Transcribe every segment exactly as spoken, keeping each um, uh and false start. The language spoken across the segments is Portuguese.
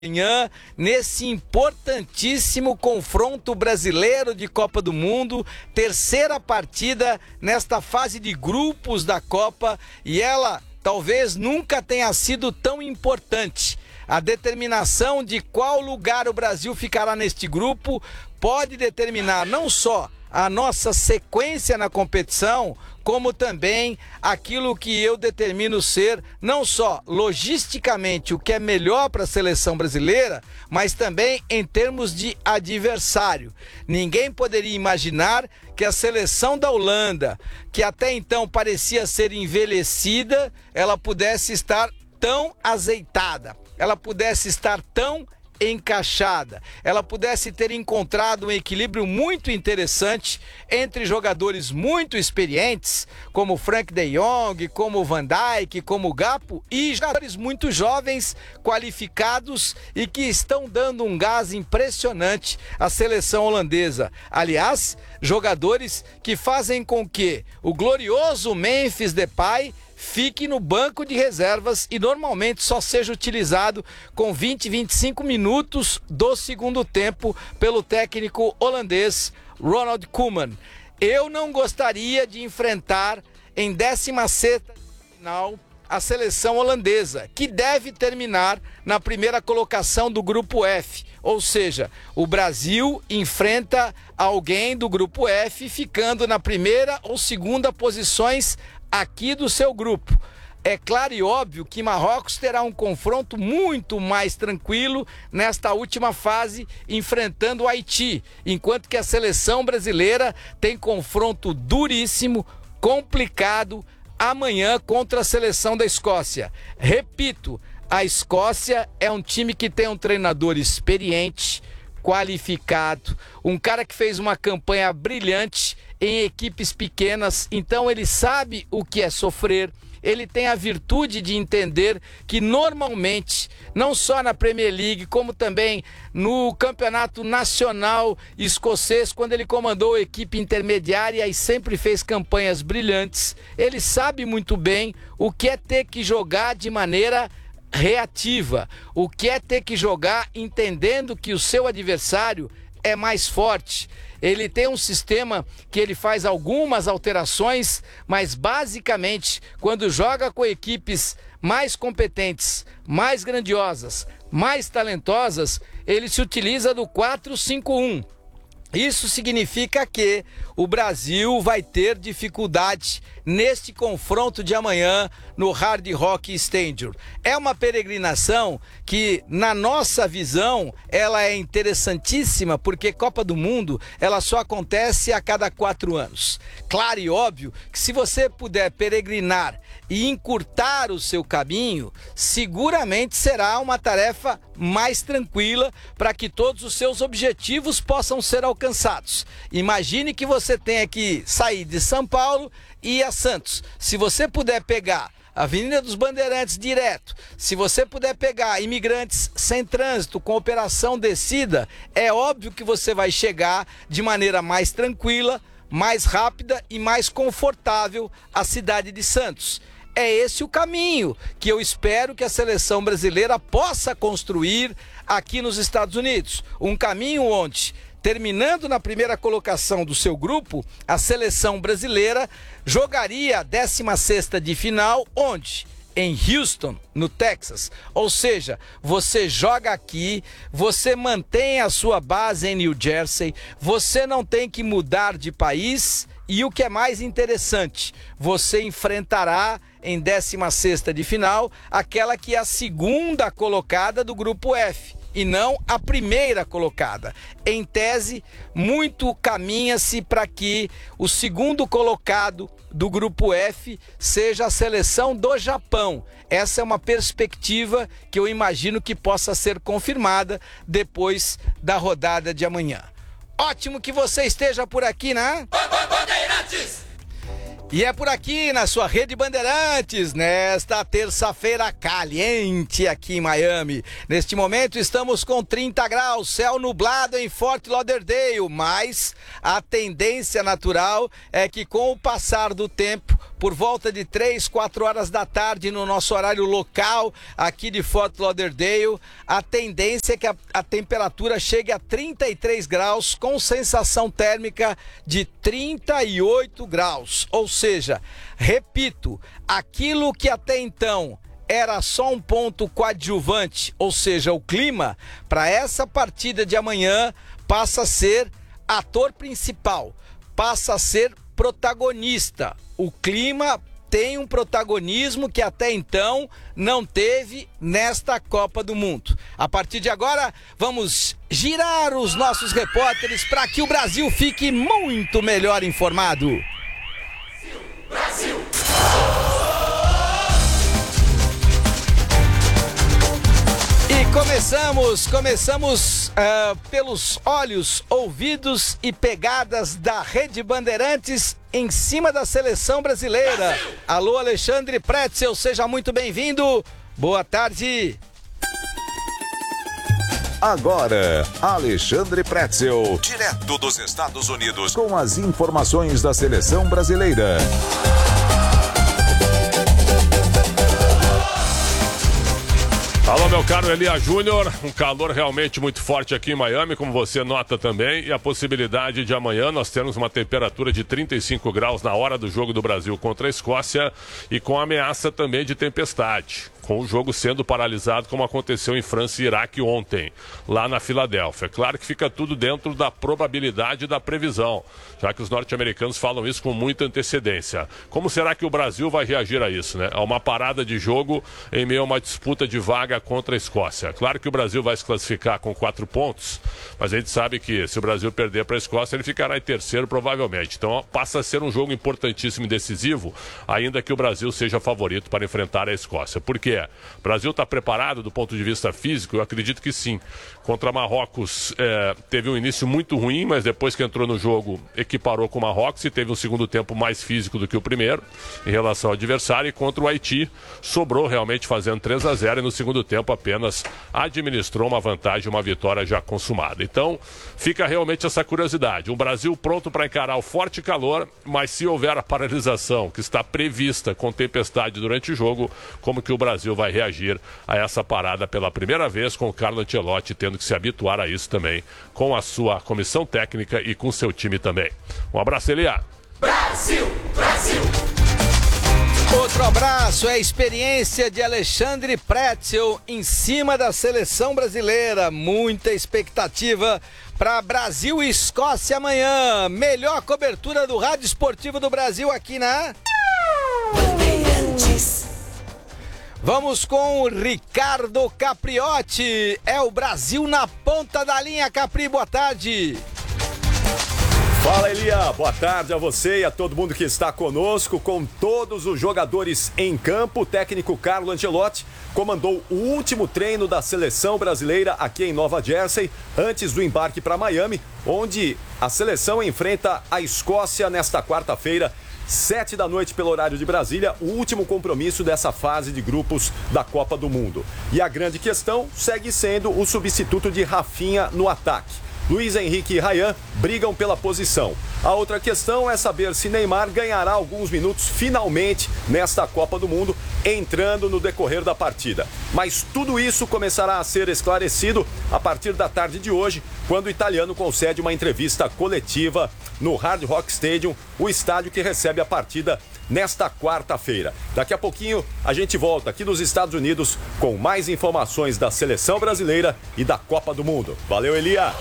Amanhã, nesse importantíssimo confronto brasileiro de Copa do Mundo, terceira partida nesta fase de grupos da Copa, e ela talvez nunca tenha sido tão importante. A determinação de qual lugar o Brasil ficará neste grupo pode determinar não só a nossa sequência na competição, como também aquilo que eu determino ser não só logisticamente o que é melhor para a seleção brasileira, mas também em termos de adversário. Ninguém poderia imaginar que a seleção da Holanda, que até então parecia ser envelhecida, ela pudesse estar tão azeitada, ela pudesse estar tão encaixada, ela pudesse ter encontrado um equilíbrio muito interessante entre jogadores muito experientes, como Frank de Jong, como Van Dijk, como Gakpo, e jogadores muito jovens, qualificados e que estão dando um gás impressionante à seleção holandesa. Aliás, jogadores que fazem com que o glorioso Memphis Depay fique no banco de reservas e normalmente só seja utilizado com vinte, vinte e cinco minutos do segundo tempo pelo técnico holandês Ronald Koeman. Eu não gostaria de enfrentar em décima sexta final a seleção holandesa, que deve terminar na primeira colocação do grupo F, ou seja, o Brasil enfrenta alguém do grupo F ficando na primeira ou segunda posições aqui do seu grupo. É claro e óbvio que Marrocos terá um confronto muito mais tranquilo nesta última fase, enfrentando o Haiti, enquanto que a seleção brasileira tem confronto duríssimo, complicado, amanhã contra a seleção da Escócia. Repito, a Escócia é um time que tem um treinador experiente, qualificado, um cara que fez uma campanha brilhante em equipes pequenas, então ele sabe o que é sofrer, ele tem a virtude de entender que normalmente, não só na Premier League, como também no Campeonato Nacional Escocês, quando ele comandou a equipe intermediária e sempre fez campanhas brilhantes, ele sabe muito bem o que é ter que jogar de maneira reativa, o que é ter que jogar entendendo que o seu adversário é mais forte. Ele tem um sistema que ele faz algumas alterações, mas basicamente quando joga com equipes mais competentes, mais grandiosas, mais talentosas, ele se utiliza do quatro cinco um. Isso significa que o Brasil vai ter dificuldade neste confronto de amanhã no Hard Rock Stadium. É uma peregrinação que, na nossa visão, ela é interessantíssima, porque Copa do Mundo ela só acontece a cada quatro anos. Claro e óbvio que se você puder peregrinar e encurtar o seu caminho, seguramente será uma tarefa mais tranquila para que todos os seus objetivos possam ser alcançados. Imagine que você tenha que sair de São Paulo e ir a Santos. Se você puder pegar a Avenida dos Bandeirantes direto, se você puder pegar imigrantes sem trânsito com operação descida, é óbvio que você vai chegar de maneira mais tranquila, mais rápida e mais confortável à cidade de Santos. É esse o caminho que eu espero que a seleção brasileira possa construir aqui nos Estados Unidos. Um caminho onde, terminando na primeira colocação do seu grupo, a seleção brasileira jogaria a décima sexta de final, onde? Em Houston, no Texas. Ou seja, você joga aqui, você mantém a sua base em New Jersey, você não tem que mudar de país e o que é mais interessante, você enfrentará em décima sexta de final aquela que é a segunda colocada do grupo F e não a primeira colocada. Em tese, muito caminha-se para que o segundo colocado do grupo F seja a seleção do Japão. Essa é uma perspectiva que eu imagino que possa ser confirmada depois da rodada de amanhã. Ótimo que você esteja por aqui, né? E é por aqui, na sua Rede Bandeirantes, nesta terça-feira caliente aqui em Miami. Neste momento estamos com trinta graus, céu nublado em Fort Lauderdale, mas a tendência natural é que com o passar do tempo, por volta de três, quatro horas da tarde no nosso horário local aqui de Fort Lauderdale, a tendência é que a, a temperatura chegue a trinta e três graus com sensação térmica de trinta e oito graus. Ou seja, repito, aquilo que até então era só um ponto coadjuvante, ou seja, o clima, para essa partida de amanhã passa a ser ator principal, passa a ser protagonista. O clima tem um protagonismo que até então não teve nesta Copa do Mundo. A partir de agora, vamos girar os nossos repórteres para que o Brasil fique muito melhor informado. Brasil! Brasil! E começamos, começamos uh, pelos olhos, ouvidos e pegadas da Rede Bandeirantes em cima da seleção brasileira. Brasil! Alô, Alexandre Pretzel, seja muito bem-vindo. Boa tarde. Agora, Alexandre Pretzel, direto dos Estados Unidos, com as informações da seleção brasileira. Alô, meu caro Elia Júnior, um calor realmente muito forte aqui em Miami, como você nota também, e a possibilidade de amanhã nós termos uma temperatura de trinta e cinco graus na hora do jogo do Brasil contra a Escócia e com ameaça também de tempestade, com o jogo sendo paralisado como aconteceu em França e Iraque ontem, lá na Filadélfia. Claro que fica tudo dentro da probabilidade da previsão, já que os norte-americanos falam isso com muita antecedência. Como será que o Brasil vai reagir a isso, né? A uma parada de jogo em meio a uma disputa de vaga contra a Escócia. Claro que o Brasil vai se classificar com quatro pontos, mas a gente sabe que se o Brasil perder para a Escócia, ele ficará em terceiro provavelmente. Então passa a ser um jogo importantíssimo e decisivo, ainda que o Brasil seja favorito para enfrentar a Escócia. Por quê? O Brasil está preparado do ponto de vista físico? Eu acredito que sim. Contra Marrocos é, teve um início muito ruim, mas depois que entrou no jogo equiparou com o Marrocos e teve um segundo tempo mais físico do que o primeiro em relação ao adversário. E contra o Haiti sobrou realmente fazendo três a zero e no segundo tempo apenas administrou uma vantagem, uma vitória já consumada. Então fica realmente essa curiosidade. Um Brasil pronto para encarar o forte calor, mas se houver a paralisação que está prevista com tempestade durante o jogo, como que o Brasil vai reagir a essa parada pela primeira vez, com o Carlo Ancelotti tendo que se habituar a isso também, com a sua comissão técnica e com seu time também. Um abraço, Elia. Brasil! Brasil! Outro abraço é a experiência de Alexandre Pretzel em cima da seleção brasileira. Muita expectativa para Brasil e Escócia amanhã. Melhor cobertura do Rádio Esportivo do Brasil aqui na Bandeirantes. Vamos com o Ricardo Capriotti. É o Brasil na ponta da linha. Capri, boa tarde. Fala, Elia, boa tarde a você e a todo mundo que está conosco. Com todos os jogadores em campo, o técnico Carlo Ancelotti comandou o último treino da seleção brasileira aqui em Nova Jersey, antes do embarque para Miami, onde a seleção enfrenta a Escócia nesta quarta-feira, sete da noite pelo horário de Brasília, o último compromisso dessa fase de grupos da Copa do Mundo. E a grande questão segue sendo o substituto de Rafinha no ataque. Luiz Henrique e Ryan brigam pela posição. A outra questão é saber se Neymar ganhará alguns minutos finalmente nesta Copa do Mundo, entrando no decorrer da partida. Mas tudo isso começará a ser esclarecido a partir da tarde de hoje, quando o italiano concede uma entrevista coletiva no Hard Rock Stadium, o estádio que recebe a partida nesta quarta-feira. Daqui a pouquinho a gente volta aqui nos Estados Unidos com mais informações da seleção brasileira e da Copa do Mundo. Valeu, Elia!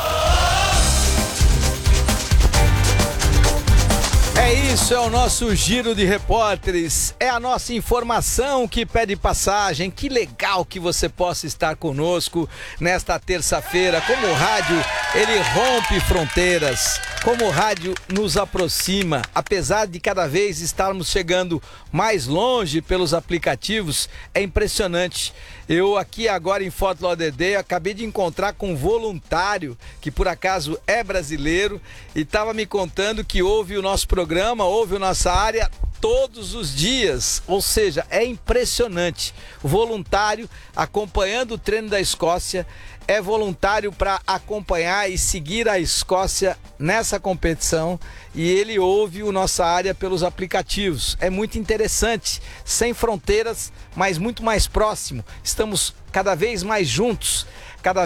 É isso, é o nosso giro de repórteres, é a nossa informação que pede passagem. Que legal que você possa estar conosco nesta terça-feira. Como o rádio, ele rompe fronteiras, como o rádio nos aproxima, apesar de cada vez estarmos chegando mais longe pelos aplicativos, é impressionante. Eu aqui agora em Fort Lauderdale acabei de encontrar com um voluntário que por acaso é brasileiro e estava me contando que ouve o nosso programa, ouve a nossa área todos os dias, ou seja, é impressionante. O voluntário acompanhando o treino da Escócia, é voluntário para acompanhar e seguir a Escócia nessa competição e ele ouve o Nossa Área pelos aplicativos. É muito interessante, sem fronteiras, mas muito mais próximo. Estamos cada vez mais juntos, cada